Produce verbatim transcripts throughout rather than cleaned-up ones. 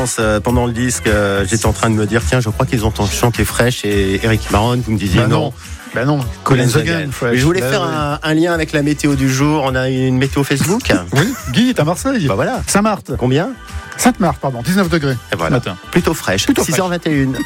Pendant le disque, euh, j'étais en train de me dire, tiens, je crois qu'ils ont chanté Fresh et Eric Maron. Vous me disiez bah non. non. Ben non, Collins Again. Mais je voulais bah faire oui. un, un lien avec la météo du jour. On a une météo Facebook. Oui, Guy est à Marseille. Bah voilà. Saint-Marthe. Combien ? Sainte-Marthe, pardon, dix-neuf degrés. Et voilà. Ce matin. Plutôt fraîche. Plutôt six heures vingt et une.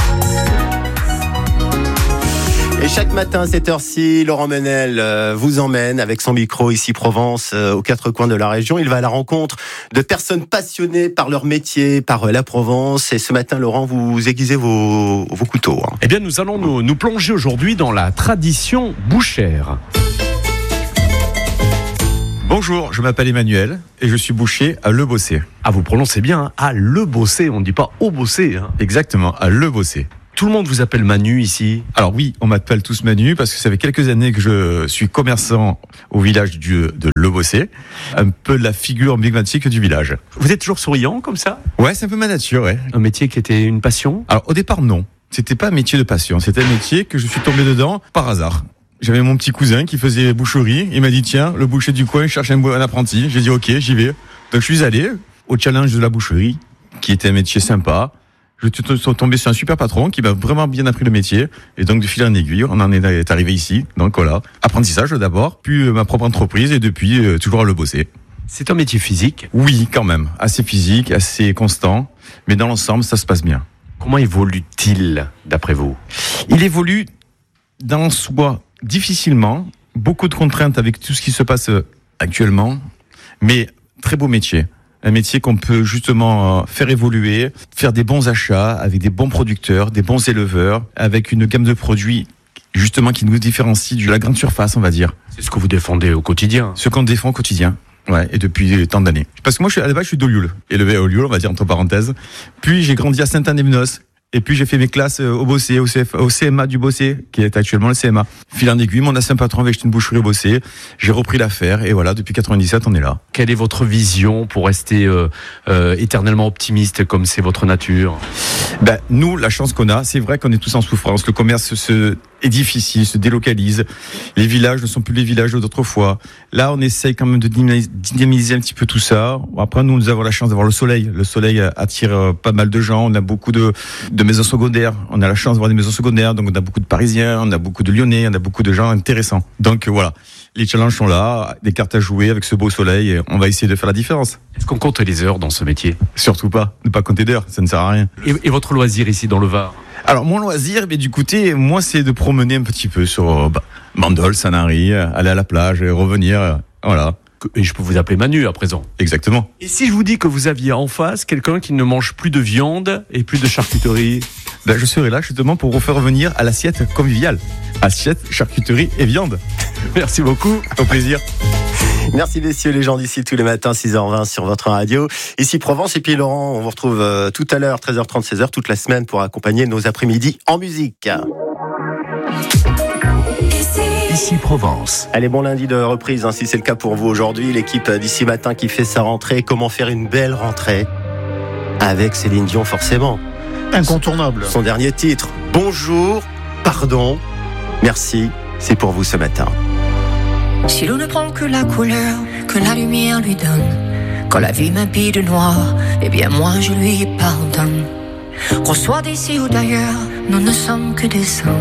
Et chaque matin à cette heure-ci, Laurent Menel euh, vous emmène avec son micro ici Provence, euh, aux quatre coins de la région. Il va à la rencontre de personnes passionnées par leur métier, par euh, la Provence. Et ce matin, Laurent, vous aiguisez vos, vos couteaux. Hein. Eh bien, nous allons nous, nous plonger aujourd'hui dans la tradition bouchère. Bonjour, je m'appelle Emmanuel et je suis boucher à Le Bossé. Ah, vous prononcez bien, hein, à Le Bossé, on ne dit pas au Bossé. Hein. Exactement, à Le Bossé. Tout le monde vous appelle Manu ici ? Alors oui, on m'appelle tous Manu parce que ça fait quelques années que je suis commerçant au village du, de Le Bossé, un peu la figure emblématique du village. Vous êtes toujours souriant comme ça ? Ouais, c'est un peu ma nature, ouais. Un métier qui était une passion ? Alors au départ, non. C'était pas un métier de passion, c'était un métier que je suis tombé dedans par hasard. J'avais mon petit cousin qui faisait boucherie, il m'a dit tiens, le boucher du coin cherche un, un apprenti. J'ai dit ok, j'y vais. Donc je suis allé au challenge de la boucherie, qui était un métier sympa. Je suis tombé sur un super patron qui m'a vraiment bien appris le métier. Et donc, de fil en aiguille, on en est arrivé ici. Donc voilà, apprentissage d'abord, puis ma propre entreprise et depuis, euh, toujours à Le Bossé. C'est un métier physique ? Oui, quand même. Assez physique, assez constant. Mais dans l'ensemble, ça se passe bien. Comment évolue-t-il, d'après vous ? Il évolue dans soi difficilement. Beaucoup de contraintes avec tout ce qui se passe actuellement. Mais très beau métier. Un métier qu'on peut justement faire évoluer, faire des bons achats avec des bons producteurs, des bons éleveurs, avec une gamme de produits justement qui nous différencie de la grande surface, on va dire. C'est ce que vous défendez au quotidien. Ce qu'on défend au quotidien. Ouais, et depuis tant d'années. Parce que moi, je suis, à la base, je suis d'Olioul, élevé à Olioul, on va dire entre parenthèses. Puis j'ai grandi à Saint-Anne-des-Menos. Et puis j'ai fait mes classes au Bossé, au, C F, au C M A du Bossé, qui est actuellement le C M A. Fil en aiguille, mon ancien patron avait acheté une boucherie au Bossé. J'ai repris l'affaire et voilà, depuis quatre-vingt-dix-sept, on est là. Quelle est votre vision pour rester euh, euh, éternellement optimiste comme c'est votre nature ? Ben, nous, la chance qu'on a, c'est vrai qu'on est tous en souffrance. Le commerce se, est difficile, se délocalise. Les villages ne sont plus les villages d'autrefois. Là, on essaye quand même de dynamiser un petit peu tout ça. Après, nous, nous avons la chance d'avoir le soleil. Le soleil attire pas mal de gens. On a beaucoup de, de maisons secondaires. On a la chance d'avoir des maisons secondaires. Donc, on a beaucoup de Parisiens, on a beaucoup de Lyonnais, on a beaucoup de gens intéressants. Donc, voilà. Les challenges sont là, des cartes à jouer avec ce beau soleil. Et on va essayer de faire la différence. Est-ce qu'on compte les heures dans ce métier ? Surtout pas. Ne pas compter d'heures, ça ne sert à rien. Et, et votre loisir ici dans le Var ? Alors, mon loisir, mais du côté, moi, c'est de promener un petit peu sur bah, Bandol, Sanary, aller à la plage et revenir. Voilà. Et je peux vous appeler Manu à présent. Exactement. Et si je vous dis que vous aviez en face quelqu'un qui ne mange plus de viande et plus de charcuterie ? Ben, je serai là justement pour vous faire revenir à l'assiette conviviale. Assiette, charcuterie et viande. Merci beaucoup. Au plaisir. Merci messieurs les gens d'ici tous les matins six heures vingt sur votre radio. Ici Provence et puis Laurent, on vous retrouve euh, tout à l'heure treize heures trente, seize heures toute la semaine pour accompagner nos après-midi en musique. Ici Provence. Allez, bon lundi de reprise, hein, si c'est le cas pour vous aujourd'hui. L'équipe d'ici matin qui fait sa rentrée. Comment faire une belle rentrée ? Avec Céline Dion forcément. Incontournable. Son, son dernier titre, Bonjour, pardon, merci, c'est pour vous ce matin. Si l'on ne prend que la couleur que la lumière lui donne, quand la vie m'habille de noir, eh bien moi je lui pardonne. Qu'on soit d'ici ou d'ailleurs, nous ne sommes que des saints.